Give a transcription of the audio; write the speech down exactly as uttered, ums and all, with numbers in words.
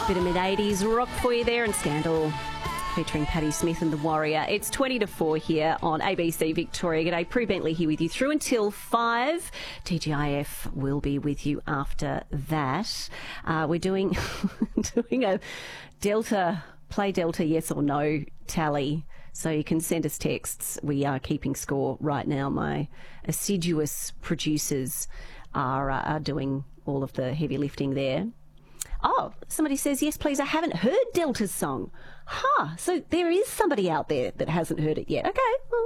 Bit of mid eighties rock for you there, and Scandal featuring Patti Smith and The Warrior. It's twenty to four here on A B C Victoria. G'day, Prue Bentley here with you through until five. T G I F will be with you after that. Uh, we're doing, doing a Delta, play Delta yes or no tally. So you can send us texts. We are keeping score right now. My assiduous producers are, uh, are doing all of the heavy lifting there. Oh, somebody says, yes, please, I haven't heard Delta's song. Huh, so there is somebody out there that hasn't heard it yet. Okay, well,